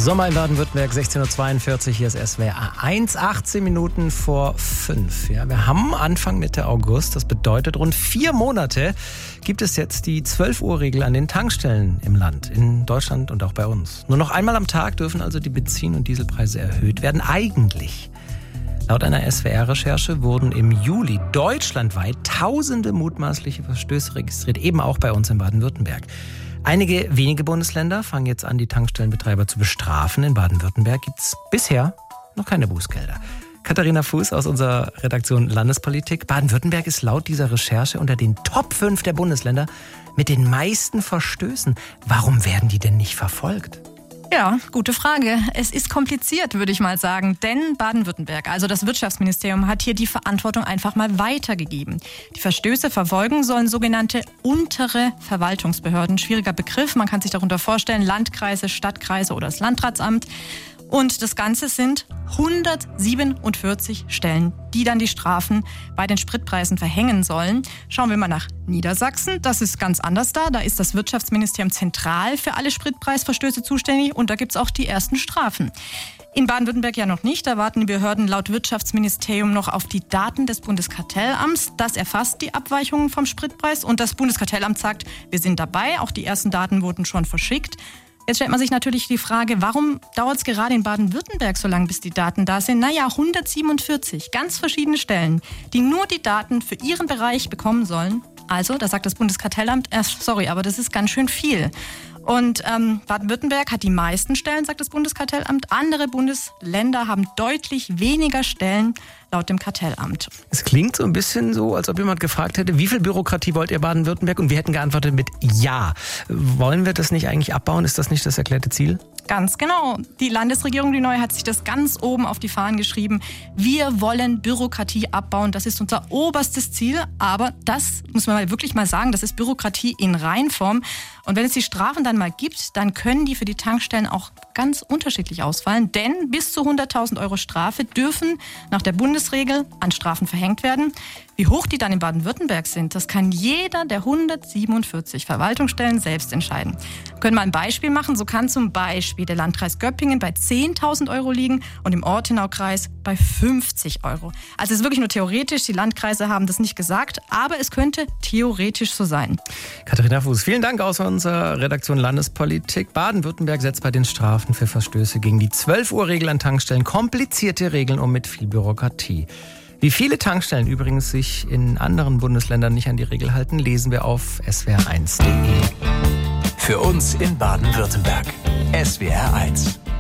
Sommer in Baden-Württemberg, 16.42 Uhr, hier ist SWR 1, 18 Minuten vor 5. Ja, wir haben Anfang Mitte August, das bedeutet rund 4 Monate gibt es jetzt die 12-Uhr-Regel an den Tankstellen im Land, in Deutschland und auch bei uns. Nur noch einmal am Tag dürfen also die Benzin- und Dieselpreise erhöht werden. Eigentlich. Laut einer SWR-Recherche wurden im Juli deutschlandweit tausende mutmaßliche Verstöße registriert, eben auch bei uns in Baden-Württemberg. Einige wenige Bundesländer fangen jetzt an, die Tankstellenbetreiber zu bestrafen. In Baden-Württemberg gibt es bisher noch keine Bußgelder. Katharina Fuß aus unserer Redaktion Landespolitik. Baden-Württemberg ist laut dieser Recherche unter den Top 5 der Bundesländer mit den meisten Verstößen. Warum werden die denn nicht verfolgt? Ja, gute Frage. Es ist kompliziert, würde ich mal sagen, denn Baden-Württemberg, also das Wirtschaftsministerium, hat hier die Verantwortung einfach mal weitergegeben. Die Verstöße verfolgen sollen sogenannte untere Verwaltungsbehörden. Schwieriger Begriff, man kann sich darunter vorstellen, Landkreise, Stadtkreise oder das Landratsamt. Und das Ganze sind 147 Stellen, die dann die Strafen bei den Spritpreisen verhängen sollen. Schauen wir mal nach Niedersachsen. Das ist ganz anders da. Da ist das Wirtschaftsministerium zentral für alle Spritpreisverstöße zuständig und da gibt es auch die ersten Strafen. In Baden-Württemberg ja noch nicht. Da warten die Behörden laut Wirtschaftsministerium noch auf die Daten des Bundeskartellamts. Das erfasst die Abweichungen vom Spritpreis und das Bundeskartellamt sagt, wir sind dabei. Auch die ersten Daten wurden schon verschickt. Jetzt stellt man sich natürlich die Frage, warum dauert es gerade in Baden-Württemberg so lange, bis die Daten da sind? 147, ganz verschiedene Stellen, die nur die Daten für ihren Bereich bekommen sollen. Also, da sagt das Bundeskartellamt, sorry, aber das ist ganz schön viel. Und Baden-Württemberg hat die meisten Stellen, sagt das Bundeskartellamt. Andere Bundesländer haben deutlich weniger Stellen laut dem Kartellamt. Es klingt so ein bisschen so, als ob jemand gefragt hätte, wie viel Bürokratie wollt ihr Baden-Württemberg? Und wir hätten geantwortet mit Ja. Wollen wir das nicht eigentlich abbauen? Ist das nicht das erklärte Ziel? Ganz genau. Die Landesregierung, die neue, hat sich das ganz oben auf die Fahnen geschrieben. Wir wollen Bürokratie abbauen. Das ist unser oberstes Ziel. Aber das muss man wirklich mal sagen, das ist Bürokratie in Reinform. Und wenn es die Strafen dann mal gibt, dann können die für die Tankstellen auch ganz unterschiedlich ausfallen. Denn bis zu 100.000 Euro Strafe dürfen nach der Bundesregel an Strafen verhängt werden. Wie hoch die dann in Baden-Württemberg sind, das kann jeder der 147 Verwaltungsstellen selbst entscheiden. Wir können mal ein Beispiel machen. So kann zum Beispiel der Landkreis Göppingen bei 10.000 Euro liegen und im Ortenaukreis bei 50 Euro. Also es ist wirklich nur theoretisch. Die Landkreise haben das nicht gesagt, aber es könnte theoretisch so sein. Katharina Fuß, vielen Dank aus unserer Redaktion Landespolitik. Baden-Württemberg setzt bei den Strafen für Verstöße gegen die 12-Uhr-Regel an Tankstellen komplizierte Regeln um mit viel Bürokratie. Wie viele Tankstellen übrigens sich in anderen Bundesländern nicht an die Regel halten, lesen wir auf swr1.de. Für uns in Baden-Württemberg. SWR 1.